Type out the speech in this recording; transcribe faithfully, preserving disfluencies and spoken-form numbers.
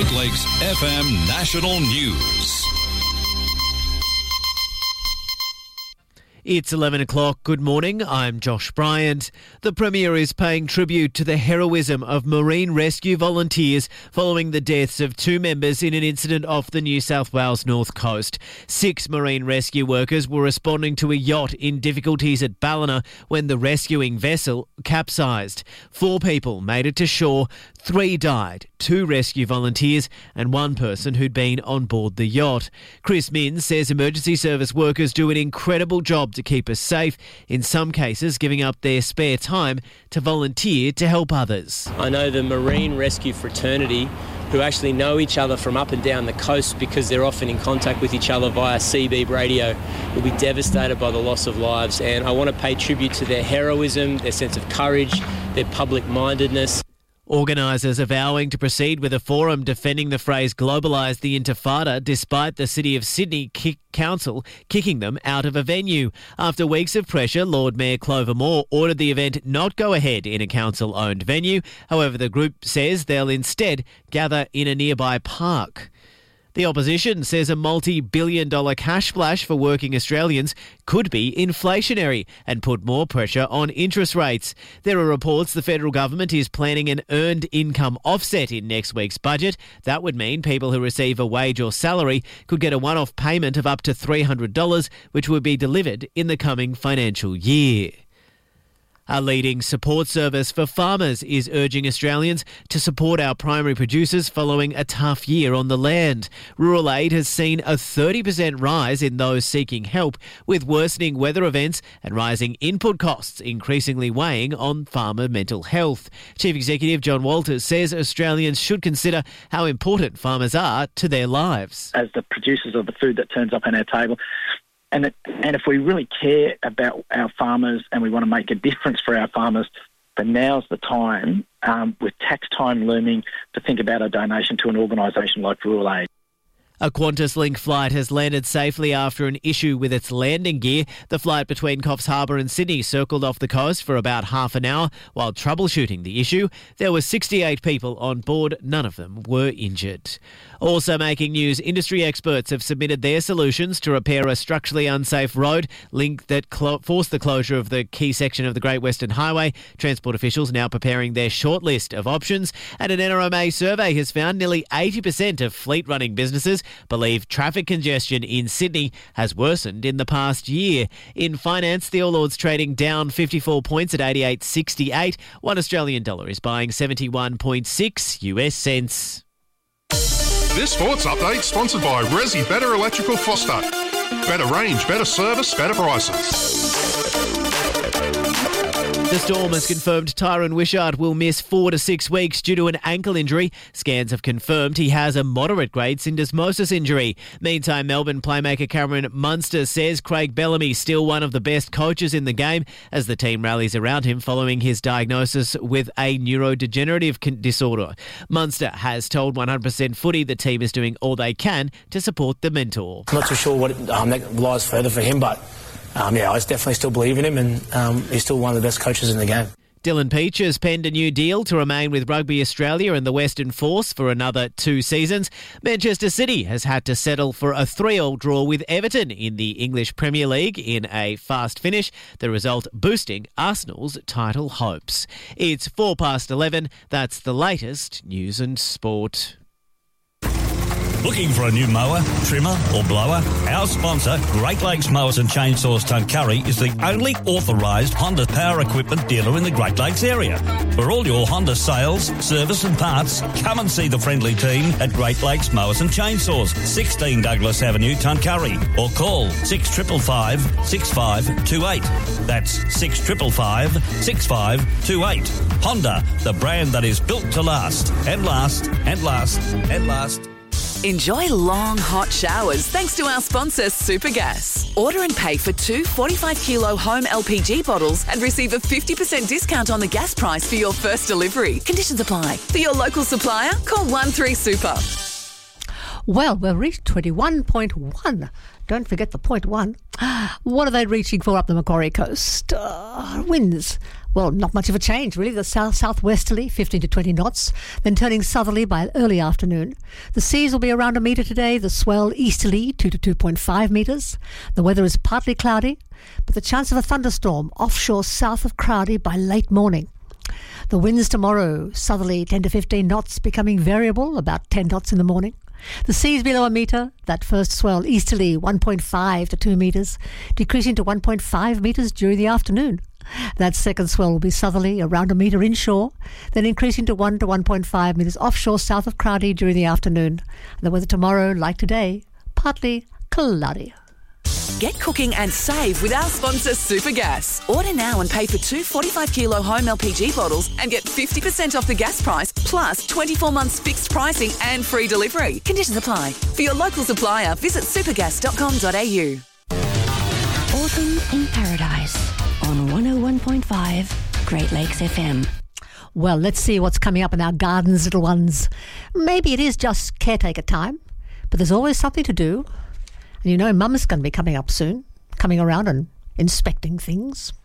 Great Lakes F M National News. It's eleven o'clock. Good morning. I'm Josh Bryant. The Premier is paying tribute to the heroism of marine rescue volunteers following the deaths of two members in an incident off the New South Wales north coast. Six marine rescue workers were responding to a yacht in difficulties at Ballina when the rescuing vessel capsized. Four people made it to shore. Three died, two rescue volunteers and one person who'd been on board the yacht. Chris Minns says emergency service workers do an incredible job to keep us safe, in some cases giving up their spare time to volunteer to help others. I know the marine rescue fraternity who actually know each other from up and down the coast because they're often in contact with each other via C B radio, will be devastated by the loss of lives, and I want to pay tribute to their heroism, their sense of courage, their public-mindedness. Organisers are vowing to proceed with a forum defending the phrase globalise the intifada despite the City of Sydney kick Council kicking them out of a venue. After weeks of pressure, Lord Mayor Clover Moore ordered the event not go ahead in a council-owned venue. However, the group says they'll instead gather in a nearby park. The opposition says a multi-billion dollar cash splash for working Australians could be inflationary and put more pressure on interest rates. There are reports the federal government is planning an earned income offset in next week's budget. That would mean people who receive a wage or salary could get a one-off payment of up to three hundred dollars, which would be delivered in the coming financial year. A leading support service for farmers is urging Australians to support our primary producers following a tough year on the land. Rural Aid has seen a thirty percent rise in those seeking help, with worsening weather events and rising input costs increasingly weighing on farmer mental health. Chief Executive John Walters says Australians should consider how important farmers are to their lives. As the producers of the food that turns up on our table, And it, and if we really care about our farmers and we want to make a difference for our farmers, then now's the time, um, with tax time looming, to think about a donation to an organisation like Rural Aid. A QantasLink flight has landed safely after an issue with its landing gear. The flight between Coffs Harbour and Sydney circled off the coast for about half an hour while troubleshooting the issue. There were sixty-eight people on board. None of them were injured. Also making news, industry experts have submitted their solutions to repair a structurally unsafe road link that clo- forced the closure of the key section of the Great Western Highway. Transport officials now preparing their shortlist of options. And an N R M A survey has found nearly eighty percent of fleet-running businesses believe traffic congestion in Sydney has worsened in the past year. In finance, the All Ords trading down fifty-four points at eighty-eight sixty-eight. One Australian dollar is buying seventy-one point six U S cents. This sports update sponsored by Resi Better Electrical Foster. Better range, better service, better prices. The Storm has confirmed Tyron Wishart will miss four to six weeks due to an ankle injury. Scans have confirmed he has a moderate-grade syndesmosis injury. Meantime, Melbourne playmaker Cameron Munster says Craig Bellamy still one of the best coaches in the game as the team rallies around him following his diagnosis with a neurodegenerative disorder. Munster has told one hundred percent Footy the team is doing all they can to support the mentor. I'm not too sure what um, that lies further for him, but Um, yeah, I definitely still believe in him, and um, he's still one of the best coaches in the game. Dylan Peach has penned a new deal to remain with Rugby Australia and the Western Force for another two seasons. Manchester City has had to settle for a three-all draw with Everton in the English Premier League in a fast finish, the result boosting Arsenal's title hopes. It's four past eleven. That's the latest news and sport. Looking for a new mower, trimmer or blower? Our sponsor, Great Lakes Mowers and Chainsaws Tuncurry, is the only authorised Honda power equipment dealer in the Great Lakes area. For all your Honda sales, service and parts, come and see the friendly team at Great Lakes Mowers and Chainsaws, sixteen Douglas Avenue, Tuncurry, or call six five five, six five two eight. That's six five five, six five two eight. Honda, the brand that is built to last, and last, and last, and last. Enjoy long, hot showers thanks to our sponsor, Supergas. Order and pay for two forty-five kilo home L P G bottles and receive a fifty percent discount on the gas price for your first delivery. Conditions apply. For your local supplier, call one three super. Well, we've reached twenty-one point one. Don't forget the point one. What are they reaching for up the Macquarie coast? Uh, winds. Well, not much of a change, really. The south-southwesterly, fifteen to twenty knots, then turning southerly by early afternoon. The seas will be around a metre today. The swell easterly, two to two point five metres. The weather is partly cloudy, but the chance of a thunderstorm offshore south of Crowdy by late morning. The winds tomorrow, southerly ten to fifteen knots, becoming variable, about ten knots in the morning. The seas below a metre, that first swell easterly one point five to two metres, decreasing to one point five metres during the afternoon. That second swell will be southerly, around a metre inshore, then increasing to one to one point five metres offshore south of Crowdy during the afternoon. And the weather tomorrow, like today, partly cloudy. Get cooking and save with our sponsor Supergas. Order now and pay for two forty-five kilo home L P G bottles and get fifty percent off the gas price, plus twenty-four months fixed pricing and free delivery. Conditions apply. For your local supplier, visit supergas dot com dot a u. Autumn in Paradise on one oh one point five Great Lakes F M. Well, let's see what's coming up in our gardens, little ones. Maybe it is just caretaker time, but there's always something to do. And you know Mum's going to be coming up soon, coming around and inspecting things.